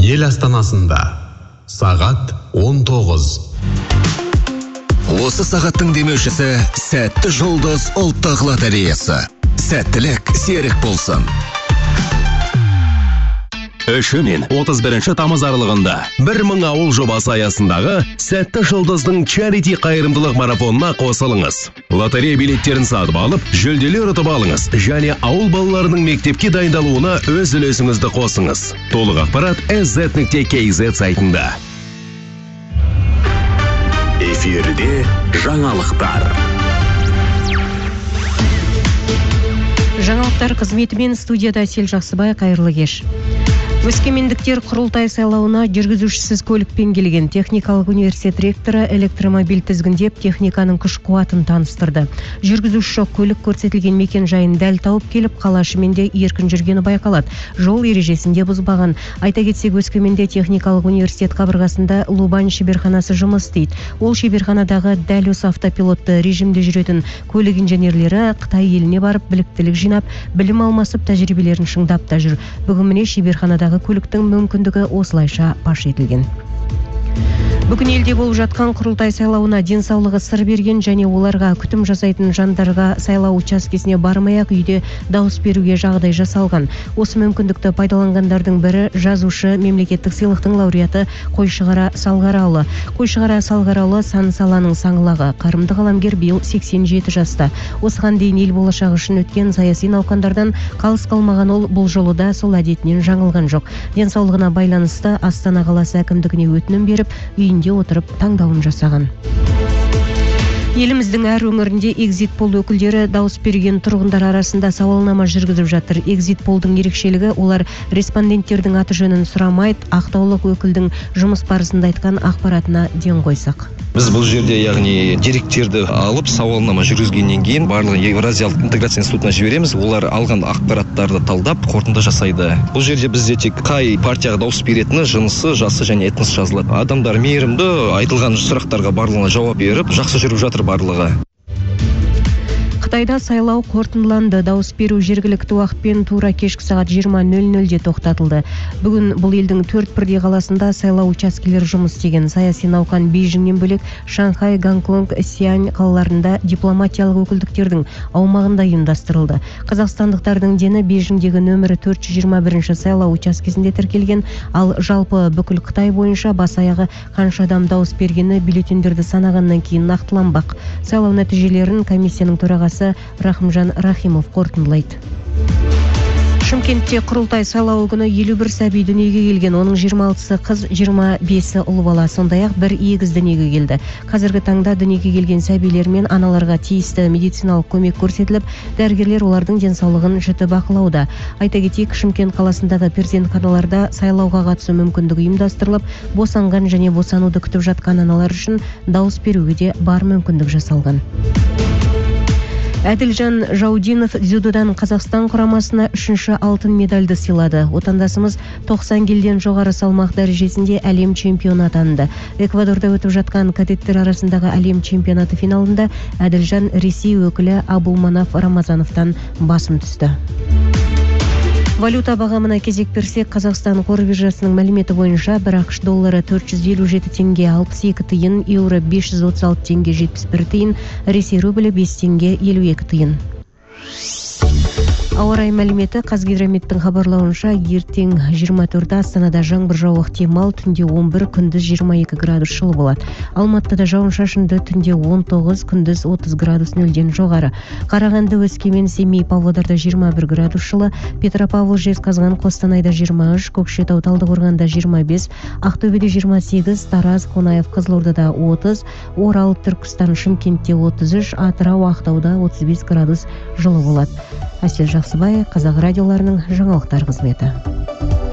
ел астанасында сағат 19. Осы сағаттың демеушісі Сәтті жұлдыз ұлттық лотереясы. Сәттілік серік болсын. 3 мен 31 тамыз аралығында 1000 ауыл жобасы аясындағы Сәтті жұлдыздың чарити қайырымдылық марафонына қосылыңыз. Лотерея билеттерін сатып алып, жүлделер ұтып алыңыз және ауыл балаларының мектепке дайындалуына өз үлесіңізді қосыңыз. Толық ақпарат sz.kz сайтында. Эфирде жаңалықтар. Жаңалықтар қызметімен студияда Әсел Жақсыбай, қайырлы кеш. Өскемендіктер құрылтай сайлауына жүргізушісіз көлікпен келген. Техникалық университет ректоры электромобиль тізгіндеп техниканың күш қуатын таныстырды. Жүргізуші жоқ көлік көрсетілген мекен жайын дәл тауып келіп, қалашымен де еркін жүргені байқалады. Жол ережесінде бұзбаған. Айта кетсек, Өскеменде техникалық университет қабырғасында Лубань шеберханасы жұмыс істейді. Ол шеберханадағы дәл осы автопилотты режимде жүретін көлік инженерлері Қытай еліне барып, біліктілік жинап, білім алмасып, тәжірибелерін шыңдап та жүр. Бүгін міне шеберханада көліктің мүмкіндігі осылайша паш етілген. Бүгін елде болып жатқан құрылтай сайлауына денсаулығы сыр берген және оларға күтім жасайтын жандарға сайлау учаскесіне бармай-ақ үйде дауыс беруге жағдай жасалған. Осы мүмкіндікті пайдаланғандардың бірі жазушы, мемлекеттік сыйлықтың лауреаты Қойшығара Салғаралы. Қойшығара Салғаралы сан саланың саңлағы, қарымды қаламгер, биыл 87 жаста. Осыған дейін ел болашағы үшін өткен саяси науқандардан қалыс қалмаған ол бұл жолы да сол әдетінен жаңылған жоқ. Денсаулығына байланысты Астана қаласы әкімдігіне өтінім беріп, үйінде отырып таңдауын жасаған. Еліміздің әр өңірінде экзит пол өкілдері дауыс берген тұрғындар арасында сауалнама жүргізіп жатыр. Экзит полдың ерекшелігі олар респонденттердің аты жөнін сұрамайды, ақтаулық өкілдің жұмыс барысында айтқан ақпаратына ден қойсақ. Біз бұл жерде, яғни деректерді алып, сауалнама жүргізгеннен кейін барлығын Евразиялық интеграция институтына жібереміз. Олар алған ақпараттарды талдап, қорытынды жасайды. Бұл жерде бізде тек қай партияға дауыс беретіні, жынысы, жасы және этнос жазылады. Адамдар мейірімді, айтылған сұрақтарға барлығына жауап беріп, жақсы жүріп жатыр барлығы. Қытайда сайлау қорытындыланды. Дауыс беру жергілікті уақытпен тура кешкі сағат 20:00-де тоқтатылды. Бүгін бұл елдің 4 бірдей қаласында сайлау учаскелері жұмыс істеген. Саяси науқан Бейжіңнен бөлек Шанхай, Гонконг, Сиань қалаларында дипломатиялық өкілдіктердің аумағында ұйымдастырылды. Қазақстандықтардың дені Бейжіңдегі нөмірі 421 сайлау учаскесінде тіркелген, ал жалпы бүкіл Қытай бойынша бас-аяғы қанша адам дауыс бергені бюллетендерді санағаннан кейін нақтыланбақ. Сайлау нәтижелерін комиссияның төрағасы Рахымжан Рахимов қорытындылайды. Шымкентте құрылтай сайлауы күні 51 сәби дүниеге келген, оның 26-сы қыз, 25-і ұл бала, сондай-ақ бір егіз дүниеге келді. Қазіргі таңда дүниеге келген сәбилер мен аналарға тиісті медициналық көмек көрсетіліп, дәрігерлер олардың денсаулығын жіті бақылауда. Айта кетейік, Шымкент қаласындағы перзентханаларда сайлауға қатысу мүмкіндігі ұйымдастырылып, босанған және босануды күтіп жатқан аналар үшін дауыс беруге де бар мүмкіндік жасалған. Әділжан Жаудинов дзюдодан Қазақстан құрамасына 3-ші алтын медальды сыйлады. Отандасымыз 90 келіден жоғары салмақ дәрежесінде әлем чемпионы атанды. Эквадорда өтіп жатқан кадеттер арасындағы әлем чемпионаты финалында Әділжан Ресей өкілі Абулманап Рамазановтан басым түсті. Валюта бағамына кезек берсек, Қазақстан қор биржасының мәліметі бойынша бір ақш доллары 457 теңге 62 тиын, еуро 536 теңге 71 тиын, Ресей рублі 5 теңге 52 тиын. Ауа райы мәліметі Қазгидрометтің хабарлауынша ертең 24-да Астанада жаңбыр жауы ықтимал, түнде 11, күндіз 22 градус жылы болады. Алматыда жауын-шашынды, түнде 19, күндіз 30 градус нөлден жоғары. Қарағанды, Өскемен, Семей, Павлодарда 21 градус жылы, Петропавл, Жезқазған, Қостанайда 23, Көкшетау, Талдықорғанда 25, Ақтөбеде 28, Тараз, Қонаев, Қызылордада 30, Орал, Түркістан, Шымкентте 33, Атырау, Ақтауда 35 градус жылы болады. Әсел Жақсыбай, Қазақ радиоларының жаңалықтар қызметі.